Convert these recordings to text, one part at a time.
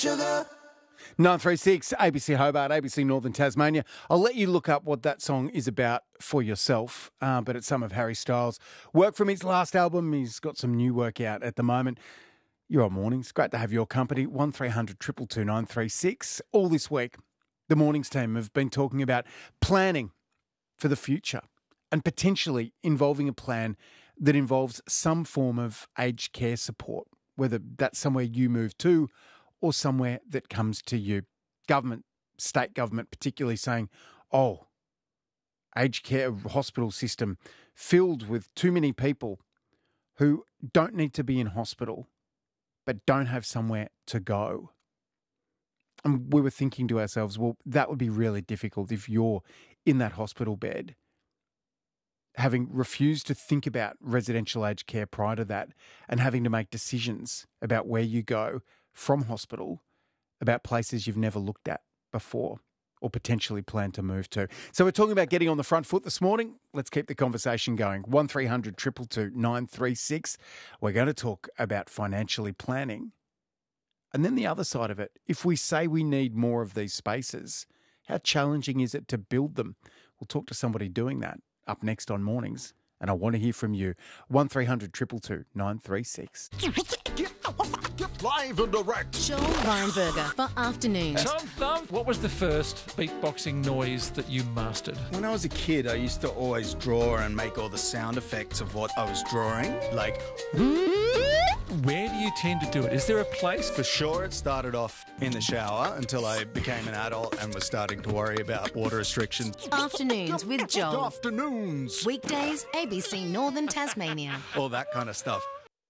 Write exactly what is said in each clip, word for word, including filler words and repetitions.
sugar. nine three six, A B C Hobart, A B C Northern Tasmania. I'll let you look up what that song is about for yourself, uh, but it's some of Harry Styles' work from his last album. He's got some new work out at the moment. You're on Mornings. Great to have your company. one three hundred two two two nine three six. All this week, the Mornings team have been talking about planning for the future and potentially involving a plan that involves some form of aged care support, whether that's somewhere you move to or somewhere that comes to you. Government, state government particularly saying, oh, aged care hospital system filled with too many people who don't need to be in hospital but don't have somewhere to go. And we were thinking to ourselves, well, that would be really difficult if you're in that hospital bed, having refused to think about residential aged care prior to that and having to make decisions about where you go from hospital, about places you've never looked at before or potentially plan to move to. So we're talking about getting on the front foot this morning. Let's keep the conversation going. one three hundred two two two nine three six. We're going to talk about financially planning. And then the other side of it, if we say we need more of these spaces, how challenging is it to build them? We'll talk to somebody doing that up next on Mornings. And I want to hear from you. one three hundred two two two nine three six. Live and direct. Joel Weinberger for Afternoons. Tom Thumb, what was the first beatboxing noise that you mastered? When I was a kid, I used to always draw and make all the sound effects of what I was drawing. Like, Where do you tend to do it? Is there a place? for sure, it started off in the shower until I became an adult and was starting to worry about water restrictions. Afternoons with Joel. Afternoons. Weekdays, A B C Northern Tasmania. All that kind of stuff.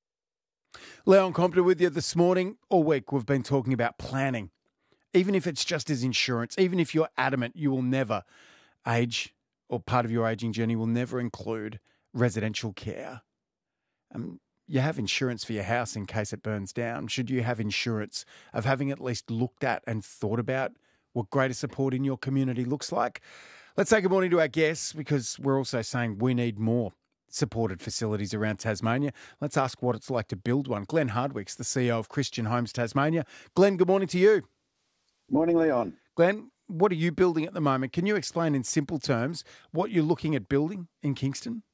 Leon Compton with you this morning. All week we've been talking about planning. Even if it's just as insurance, even if you're adamant you will never age or part of your ageing journey will never include residential care. Um, you have insurance for your house in case it burns down. Should you have insurance of having at least looked at and thought about what greater support in your community looks like? Let's say good morning to our guests because we're also saying we need more supported facilities around Tasmania. Let's ask what it's like to build one. Glenn Hardwick's the C E O of Christian Homes Tasmania. Glenn, good morning to you. Morning, Leon. Glenn, what are you building at the moment? Can you explain in simple terms what you're looking at building in Kingston?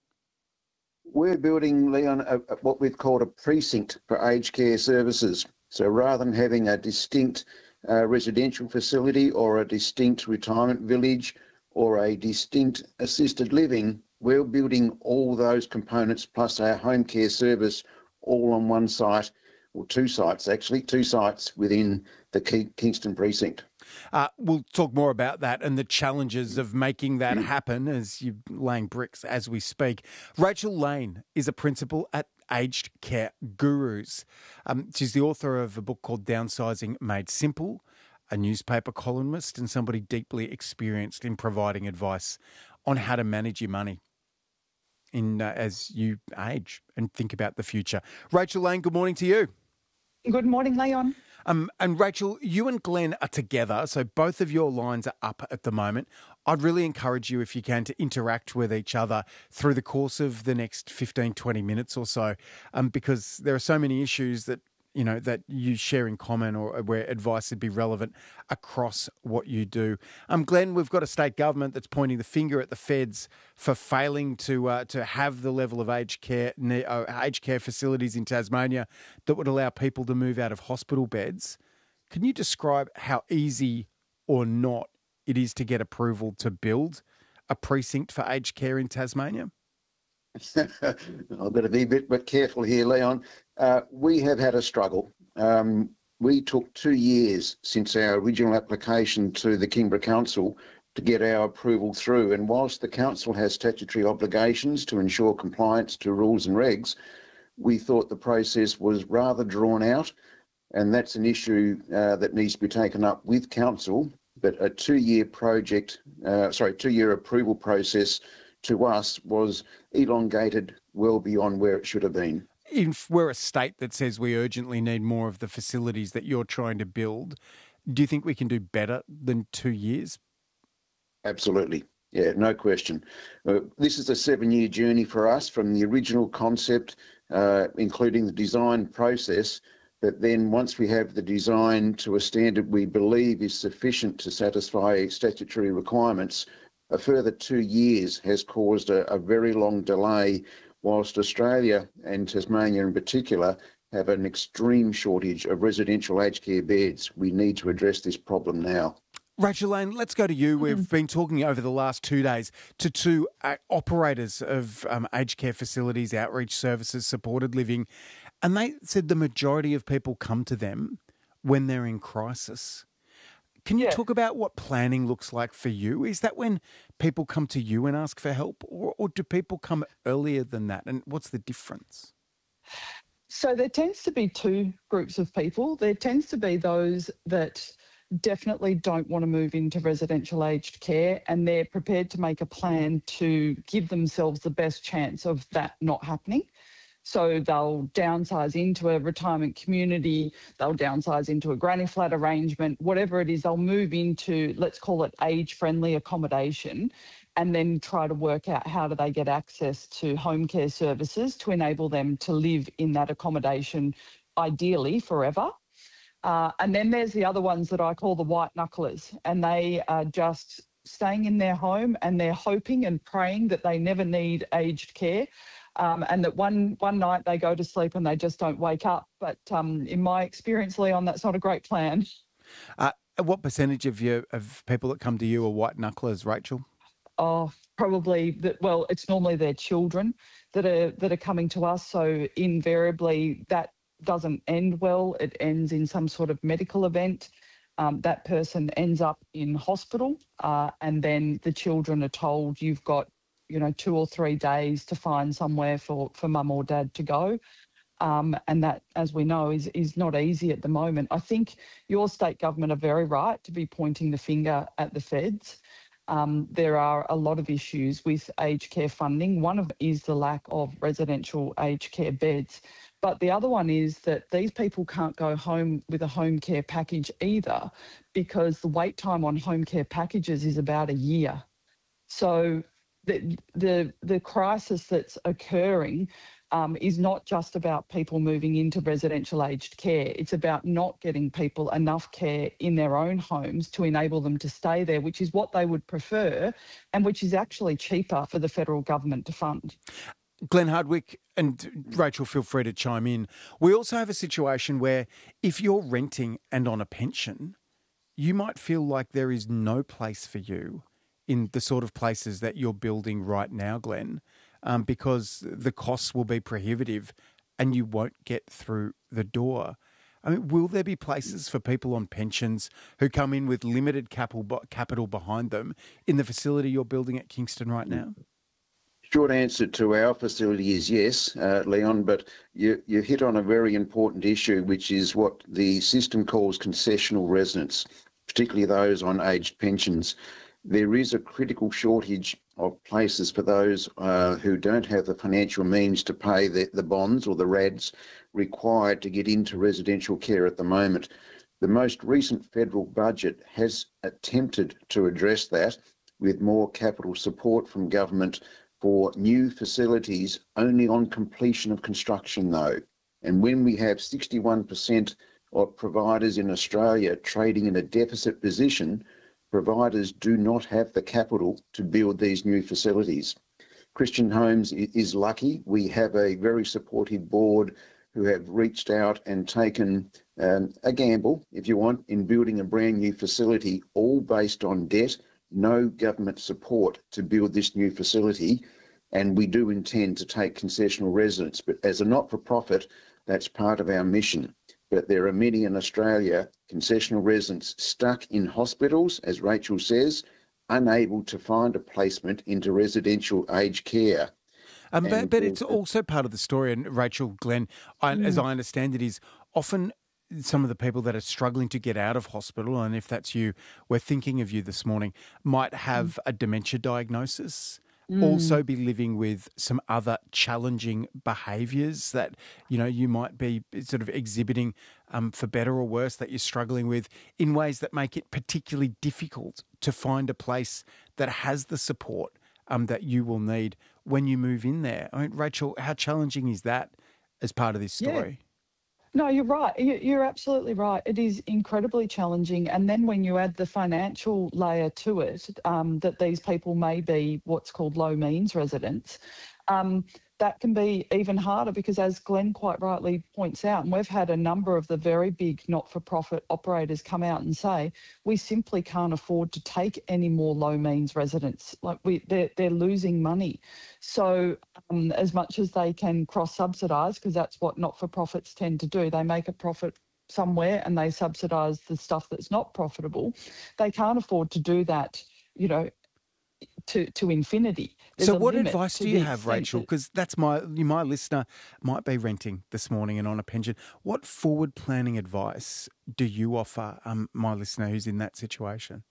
We're building, Leon, a, a, what we've called a precinct for aged care services. So rather than having a distinct uh, residential facility or a distinct retirement village or a distinct assisted living, we're building all those components plus our home care service all on one site, or two sites actually, two sites within the Kingston precinct. Uh, we'll talk more about that and the challenges of making that happen as you're laying bricks as we speak. Rachel Lane is a principal at Aged Care Gurus. Um, she's the author of a book called Downsizing Made Simple, a newspaper columnist and somebody deeply experienced in providing advice on how to manage your money in uh, as you age and think about the future. Rachel Lane, good morning to you. Good morning, Leon. Um, and Rachel, you and Glenn are together, so both of your lines are up at the moment. I'd really encourage you, if you can, to interact with each other through the course of the next fifteen, twenty minutes or so, um, because there are so many issues that you know, that you share in common or where advice would be relevant across what you do. Um, Glenn, we've got a state government that's pointing the finger at the feds for failing to uh, to have the level of aged care uh, aged care facilities in Tasmania that would allow people to move out of hospital beds. Can you describe how easy or not it is to get approval to build a precinct for aged care in Tasmania? I've got to be a bit, bit careful here, Leon. Uh, we have had a struggle. Um, we took two years since our original application to the Kingborough Council to get our approval through. And whilst the council has statutory obligations to ensure compliance to rules and regs, we thought the process was rather drawn out. And that's an issue uh, that needs to be taken up with council. But a two-year project, uh, sorry, two-year approval process to us was elongated well beyond where it should have been. If we're a state that says we urgently need more of the facilities that you're trying to build, do you think we can do better than two years? Absolutely. Yeah, no question. Uh, this is a seven-year journey for us from the original concept, uh, including the design process, But then once we have the design to a standard we believe is sufficient to satisfy statutory requirements, a further two years has caused a, a very long delay, whilst Australia and Tasmania in particular have an extreme shortage of residential aged care beds. We need to address this problem now. Rachel Lane, let's go to you. Mm-hmm. We've been talking over the last two days to two uh, operators of um, aged care facilities, outreach services, supported living, and they said the majority of people come to them when they're in crisis. Can you Yeah. talk about what planning looks like for you? Is that when people come to you and ask for help, or, or do people come earlier than that? And what's the difference? So there tends to be two groups of people. There tends to be those that definitely don't want to move into residential aged care, and they're prepared to make a plan to give themselves the best chance of that not happening. So they'll downsize into a retirement community, they'll downsize into a granny flat arrangement, whatever it is, they'll move into, let's call it age-friendly accommodation, and then try to work out how do they get access to home care services to enable them to live in that accommodation, ideally forever. Uh, and then there's the other ones that I call the white knucklers, and they are just staying in their home and they're hoping and praying that they never need aged care. Um, and that one one night they go to sleep and they just don't wake up. But um, in my experience, Leon, that's not a great plan. Uh, what percentage of you, of people that come to you are white knucklers, Rachel? Oh, probably that. Well, it's normally their children that are that are coming to us. So invariably, that doesn't end well. It ends in some sort of medical event. Um, that person ends up in hospital, uh, and then the children are told you've got, you know, two or three days to find somewhere for, for mum or dad to go. Um, and that, as we know, is, is not easy at the moment. I think your state government are very right to be pointing the finger at the feds. Um, there are a lot of issues with aged care funding. One of them is the lack of residential aged care beds. But the other one is that these people can't go home with a home care package either, because the wait time on home care packages is about a year. So the the, the crisis that's occurring um, is not just about people moving into residential aged care. It's about not getting people enough care in their own homes to enable them to stay there, which is what they would prefer and which is actually cheaper for the federal government to fund. Glenn Hardwick and Rachel, feel free to chime in. We also have a situation where if you're renting and on a pension, you might feel like there is no place for you in the sort of places that you're building right now, Glenn, um, because the costs will be prohibitive and you won't get through the door. I mean, will there be places for people on pensions who come in with limited capital capital behind them in the facility you're building at Kingston right now? Short answer to our facility is yes, uh, Leon, but you, you hit on a very important issue, which is what the system calls concessional residents, particularly those on aged pensions. There is a critical shortage of places for those uh, who don't have the financial means to pay the, the bonds or the R A Ds required to get into residential care at the moment. The most recent federal budget has attempted to address that with more capital support from government for new facilities only on completion of construction though. And when we have sixty-one percent of providers in Australia trading in a deficit position, providers do not have the capital to build these new facilities. Christian Homes is lucky. We have a very supportive board who have reached out and taken um, a gamble, if you want, in building a brand new facility, all based on debt, no government support to build this new facility. And we do intend to take concessional residents, but as a not-for-profit, that's part of our mission. But there are many in Australia, concessional residents stuck in hospitals, as Rachel says, unable to find a placement into residential aged care. Um, but, but it's also part of the story, and Rachel, Glenn, I, Mm. as I understand it, is often some of the people that are struggling to get out of hospital, and if that's you, we're thinking of you this morning, might have a dementia diagnosis. Mm. Also be living with some other challenging behaviours that, you know, you might be sort of exhibiting um, for better or worse that you're struggling with in ways that make it particularly difficult to find a place that has the support um, that you will need when you move in there. I mean, Rachel, how challenging is that as part of this story? No, you're right. You- You're absolutely right. It is incredibly challenging. And then when you add the financial layer to it, um, that these people may be what's called low means residents, um, that can be even harder because, as Glenn quite rightly points out, and we've had a number of the very big not-for-profit operators come out and say, we simply can't afford to take any more low means residents. Like we, they're, they're losing money. So um, as much as they can cross-subsidise, because that's what not-for-profits tend to do, they make a profit somewhere and they subsidise the stuff that's not profitable. They can't afford to do that, you know, to, to infinity. There's So a what limit advice to do you the have, extent Rachel? that- Because that's my my listener might be renting this morning and on a pension. What forward planning advice do you offer um, my listener who's in that situation?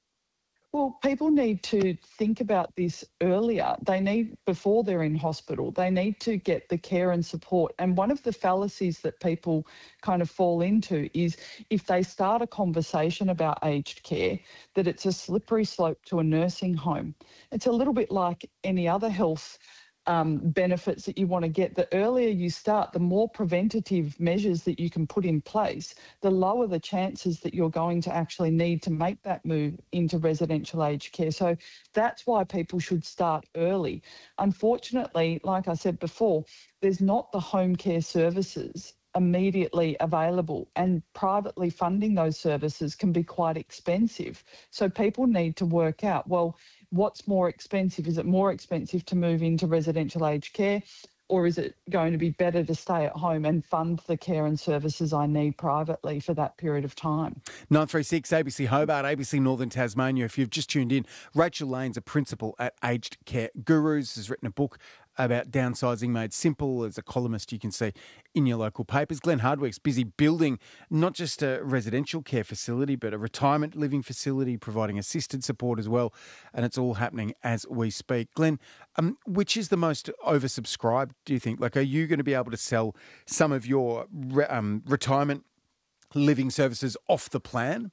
Well, people need to think about this earlier. They need, before they're in hospital, they need to get the care and support. And one of the fallacies that people kind of fall into is if they start a conversation about aged care, that it's a slippery slope to a nursing home. It's a little bit like any other health um, benefits that you want to get. The earlier you start, the more preventative measures that you can put in place, the lower the chances that you're going to actually need to make that move into residential aged care. So that's why people should start early. Unfortunately, like I said before, there's not the home care services immediately available, and privately funding those services can be quite expensive. So people need to work out, well, what's more expensive? Is it more expensive to move into residential aged care, or is it going to be better to stay at home and fund the care and services I need privately for that period of time? nine three six A B C Hobart, A B C Northern Tasmania. If you've just tuned in, Rachel Lane's a principal at Aged Care Gurus, has written a book about downsizing made simple. As a columnist you can see in your local papers. Glenn Hardwick's busy building not just a residential care facility, but a retirement living facility, providing assisted support as well. And it's all happening as we speak. Glenn, um, which is the most oversubscribed, do you think? Like, are you going to be able to sell some of your re- um, retirement living services off the plan?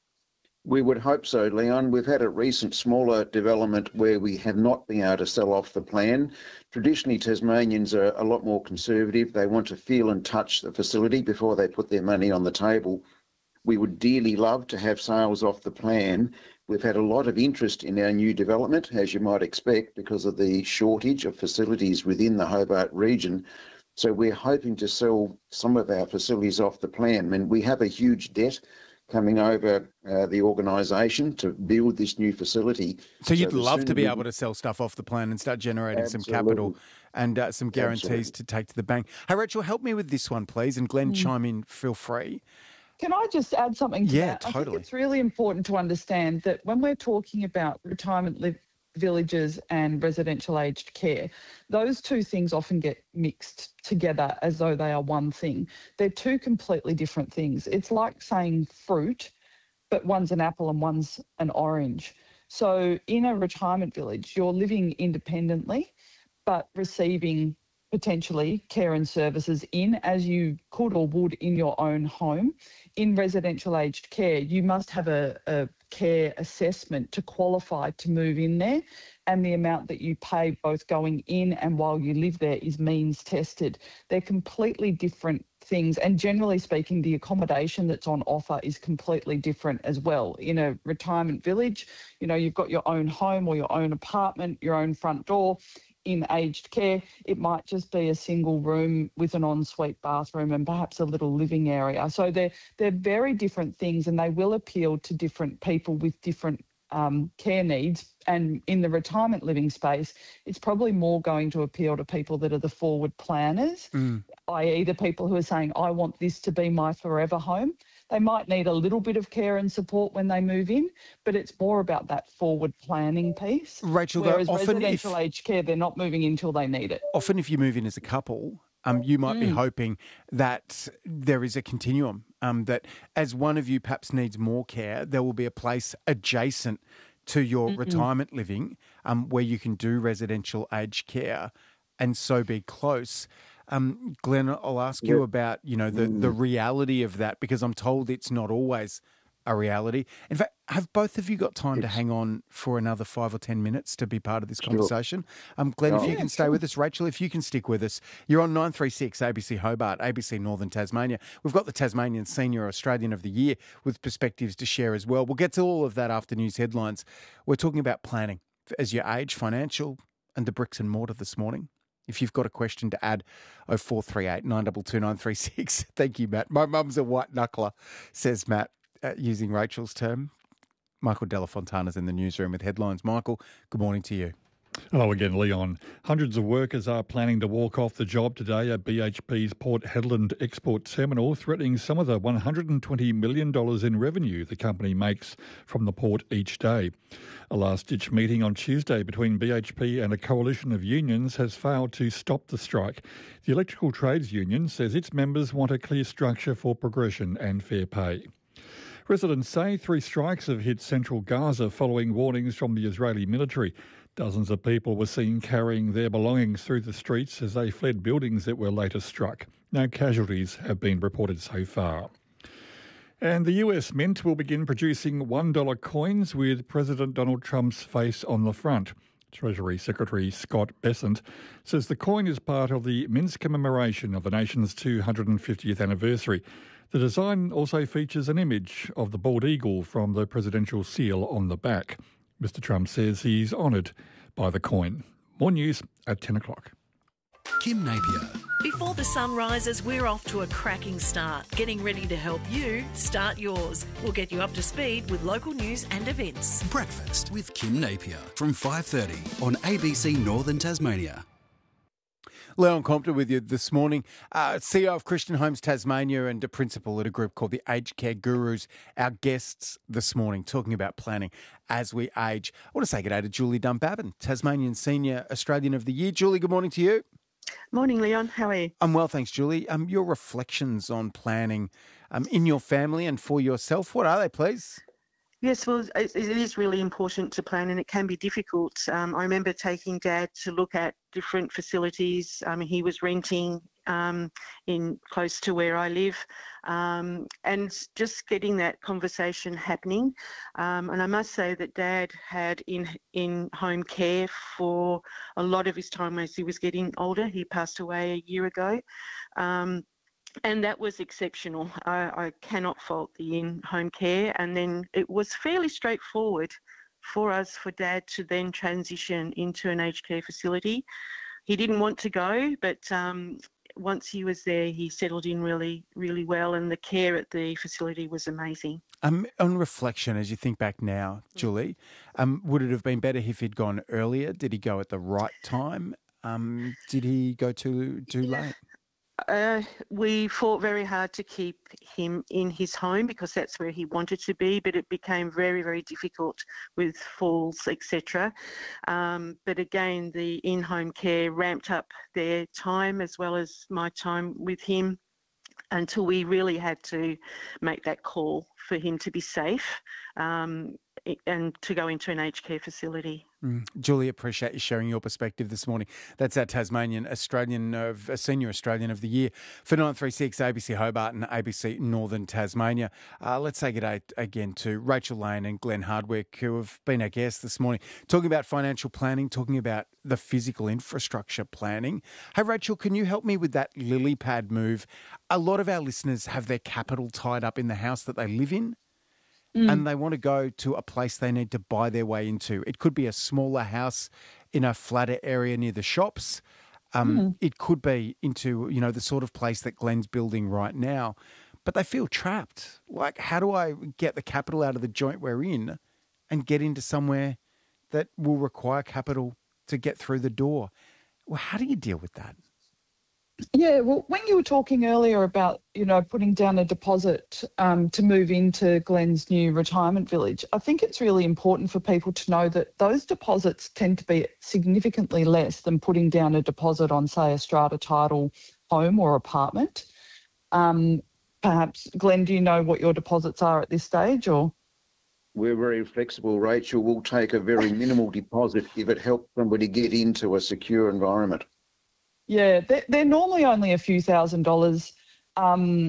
We would hope so, Leon. We've had a recent smaller development where we have not been able to sell off the plan. Traditionally, Tasmanians are a lot more conservative. They want to feel and touch the facility before they put their money on the table. We would dearly love to have sales off the plan. We've had a lot of interest in our new development, as you might expect, because of the shortage of facilities within the Hobart region. So we're hoping to sell some of our facilities off the plan. I mean, we have a huge debt coming over uh, the organisation to build this new facility. So you'd the love to sooner be we- able to sell stuff off the plan and start generating some Absolutely. capital and uh, some guarantees Absolutely. to take to the bank. Hey, Rachel, help me with this one, please. And Glenn, chime in, feel free. Can I just add something to Yeah, that? I totally. think it's really important to understand that when we're talking about retirement live villages and residential aged care, those two things often get mixed together as though they are one thing. They're two completely different things. It's like saying fruit, but one's an apple and one's an orange. So in a retirement village, you're living independently, but receiving potentially care and services in as you could or would in your own home. In residential aged care, you must have a, a care assessment to qualify to move in there, and the amount that you pay both going in and while you live there is means tested. They're completely different things, and generally speaking, the accommodation that's on offer is completely different as well. In a retirement village, you know, you've got your own home or your own apartment, your own front door. In aged care, it might just be a single room with an ensuite bathroom and perhaps a little living area. So they're, they're very different things, and they will appeal to different people with different um, care needs. And in the retirement living space, it's probably more going to appeal to people that are the forward planners, Mm. that is the people who are saying, I want this to be my forever home. They might need a little bit of care and support when they move in, but it's more about that forward planning piece. Rachel, though, Whereas often if- residential aged care, they're not moving in till they need it. Often if you move in as a couple, um, you might be Mm. hoping that there is a continuum, um, that as one of you perhaps needs more care, there will be a place adjacent to your Mm-mm. retirement living um, where you can do residential aged care and so be close. Um, Glenn, I'll ask you Yeah. about, you know, the, the reality of that, because I'm told it's not always a reality. In fact, have both of you got time to Yes. hang on for another five or ten minutes to be part of this Sure. conversation? Um, Glenn, if Oh. you can stay with us. Rachel, if you can stick with us. You're on nine three six A B C Hobart, A B C Northern Tasmania. We've got the Tasmanian Senior Australian of the Year with perspectives to share as well. We'll get to all of that after news headlines. We're talking about planning as you age, financial and the bricks and mortar this morning. If you've got a question to add, oh four three eight, nine two two, nine three six. Thank you, Matt. My mum's a white knuckler, says Matt, uh, using Rachel's term. Michael Della Fontana's in the newsroom with headlines. Michael, good morning to you. Hello again, Leon. Hundreds of workers are planning to walk off the job today at B H P's Port Hedland Export Terminal, threatening some of the one hundred twenty million dollars in revenue the company makes from the port each day. A last-ditch meeting on Tuesday between B H P and a coalition of unions has failed to stop the strike. The Electrical Trades Union says its members want a clear structure for progression and fair pay. Residents say three strikes have hit central Gaza following warnings from the Israeli military. Dozens of people were seen carrying their belongings through the streets as they fled buildings that were later struck. No casualties have been reported so far. And the U S Mint will begin producing one dollar coins with President Donald Trump's face on the front. Treasury Secretary Scott Bessent says the coin is part of the Mint's commemoration of the nation's two hundred fiftieth anniversary. The design also features an image of the bald eagle from the presidential seal on the back. Mister Trump says he's honoured by the coin. More news at ten o'clock. Kim Napier. Before the sun rises, we're off to a cracking start, getting ready to help you start yours. We'll get you up to speed with local news and events. Breakfast with Kim Napier from five thirty on A B C Northern Tasmania. Leon Compton with you this morning, uh, C E O of Christian Homes Tasmania and a principal at a group called the Aged Care Gurus. Our guests this morning talking about planning as we age. I want to say good day to Julie Dunbabin, Tasmanian Senior Australian of the Year. Julie, good morning to you. Morning, Leon. How are you? I'm well, thanks, Julie. Um, your reflections on planning um, in your family and for yourself, what are they, please? Yes, well, it, it is really important to plan and it can be difficult. Um, I remember taking Dad to look at different facilities. Um, he was renting um, in close to where I live um, and just getting that conversation happening. Um, and I must say that Dad had in, in home care for a lot of his time as he was getting older. He passed away a year ago. Um, And that was exceptional. I, I cannot fault the in-home care. And then it was fairly straightforward for us, for Dad to then transition into an aged care facility. He didn't want to go, but um, once he was there, he settled in really, really well. And the care at the facility was amazing. Um, on reflection, as you think back now, Julie, um, would it have been better if he'd gone earlier? Did he go at the right time? Um, did he go too too late? Uh, we fought very hard to keep him in his home because that's where he wanted to be, but it became very, very difficult with falls, et cetera. Um, but again, the in-home care ramped up their time as well as my time with him until we really had to make that call for him to be safe um, and to go into an aged care facility. Mm. Julie, appreciate you sharing your perspective this morning. That's our Tasmanian Australian of uh, Senior Australian of the Year for nine three six A B C Hobart and A B C Northern Tasmania. Uh, let's say good day again to Rachel Lane and Glenn Hardwick, who have been our guests this morning, talking about financial planning, talking about the physical infrastructure planning. Hey, Rachel, can you help me with that lily pad move? A lot of our listeners have their capital tied up in the house that they live in. Mm. And they want to go to a place they need to buy their way into. It could be a smaller house in a flatter area near the shops. Um, mm. It could be into, you know, the sort of place that Glenn's building right now. But they feel trapped. Like, how do I get the capital out of the joint we're in and get into somewhere that will require capital to get through the door? Well, how do you deal with that? Yeah, well, when you were talking earlier about, you know, putting down a deposit um, to move into Glenn's new retirement village, I think it's really important for people to know that those deposits tend to be significantly less than putting down a deposit on, say, a strata title home or apartment. Um, perhaps, Glenn, do you know what your deposits are at this stage, or? We're very flexible, Rachel. We'll take a very minimal deposit if it helps somebody get into a secure environment. Yeah, they're, they're normally only a few thousand dollars. Um,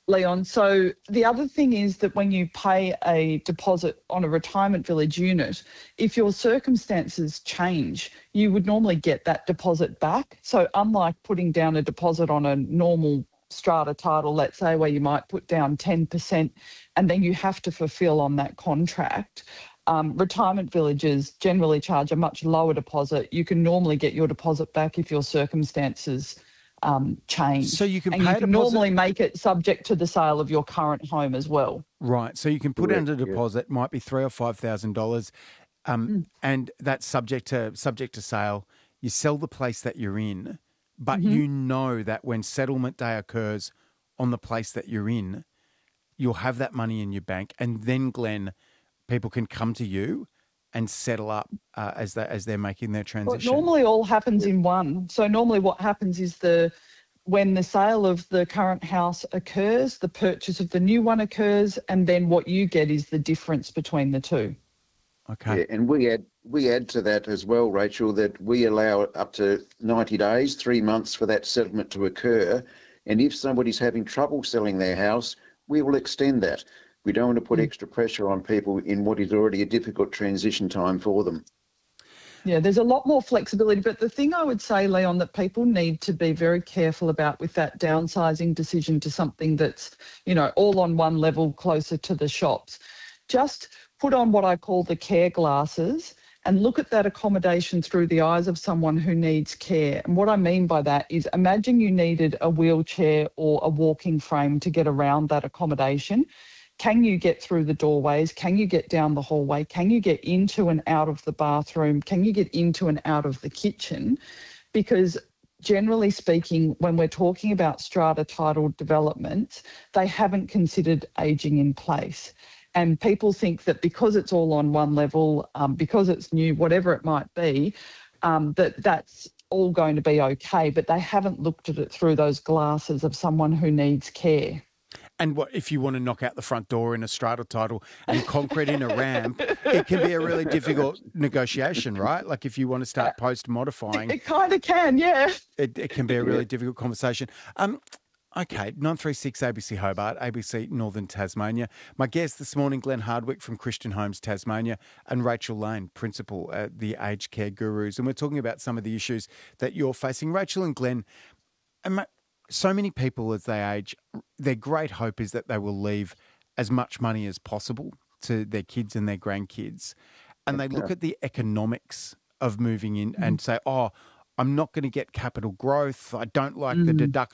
Leon. So the other thing is that when you pay a deposit on a retirement village unit, if your circumstances change, you would normally get that deposit back. So unlike putting down a deposit on a normal strata title, let's say, where you might put down ten percent and then you have to fulfil on that contract, um, retirement villages generally charge a much lower deposit. You can normally get your deposit back if your circumstances um, change. So you can and pay you a can deposit- normally make it subject to the sale of your current home as well. Right. So you can put Correct, down a yeah. deposit, might be three or five thousand dollars, um, Mm. and that's subject to subject to sale. You sell the place that you're in, but Mm-hmm. you know that when settlement day occurs on the place that you're in, you'll have that money in your bank, and then Glenn, people can come to you and settle up uh, as they as they're making their Well, it transition. normally all happens in one. So normally what happens is the when the sale of the current house occurs, the purchase of the new one occurs, and then what you get is the difference between the two. Okay. Yeah, and we add we add to that as well, Rachel, that we allow up to ninety days, three months for that settlement to occur. And if somebody's having trouble selling their house, we will extend that. We don't want to put extra pressure on people in what is already a difficult transition time for them. Yeah, there's a lot more flexibility. But the thing I would say, Leon, that people need to be very careful about with that downsizing decision to something that's, you know, all on one level closer to the shops, just put on what I call the care glasses and look at that accommodation through the eyes of someone who needs care. And what I mean by that is imagine you needed a wheelchair or a walking frame to get around that accommodation. Can you get through the doorways? Can you get down the hallway? Can you get into and out of the bathroom? Can you get into and out of the kitchen? Because generally speaking, when we're talking about strata title developments, they haven't considered ageing in place. And people think that because it's all on one level, um, because it's new, whatever it might be, um, that that's all going to be okay. But they haven't looked at it through those glasses of someone who needs care. And what if you want to knock out the front door in a strata title and concrete in a ramp? It can be a really difficult negotiation, right? Like if you want to start post modifying, It kind of can, yeah. it, it can be a really difficult conversation. Um, okay, nine three six A B C Hobart, A B C Northern Tasmania. My guests this morning, Glenn Hardwick from Christian Homes Tasmania and Rachel Lane, Principal at the Aged Care Gurus. And we're talking about some of the issues that you're facing. Rachel and Glenn, and my, so many people as they age, their great hope is that they will leave as much money as possible to their kids and their grandkids. And they look at the economics of moving in and say, oh, I'm not going to get capital growth. I don't like the deduction.